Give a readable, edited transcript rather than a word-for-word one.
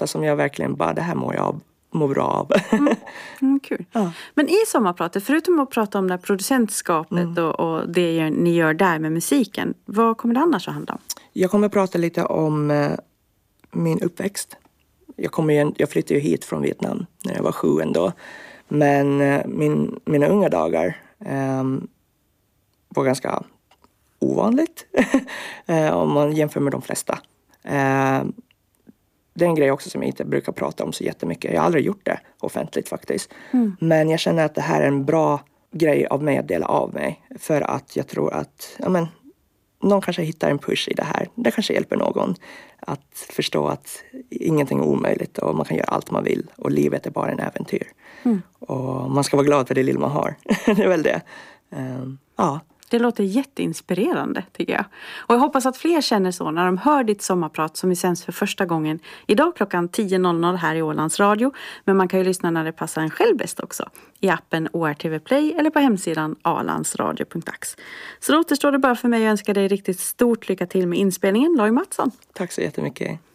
låtar som jag verkligen bara, det här mår bra av. Kul. Ja. Men i sommarpratet, förutom att prata om det här producentskapet och det ni gör där med musiken, vad kommer det annars att handla om? Jag kommer att prata lite om min uppväxt. Jag flyttade ju hit från Vietnam när jag var 7 ändå. Men mina unga dagar var ganska ovanligt om man jämför med de flesta. Det är en grej också som jag inte brukar prata om så jättemycket. Jag har aldrig gjort det offentligt faktiskt. Men jag känner att det här är en bra grej av mig att dela av mig. För att jag tror att någon kanske hittar en push i det här. Det kanske hjälper någon att förstå att ingenting är omöjligt och man kan göra allt man vill. Och livet är bara en äventyr. Och man ska vara glad för det lilla man har. Det är väl det. Ja. Det låter jätteinspirerande tycker jag. Och jag hoppas att fler känner så när de hör ditt sommarprat som sänds för första gången idag klockan 10.00 här i Ålands Radio. Men man kan ju lyssna när det passar en själv bäst också. I appen ORTV Play eller på hemsidan alandsradio.ax. Så då återstår det bara för mig att önska dig riktigt stort lycka till med inspelningen, Loj Mattsson. Tack så jättemycket.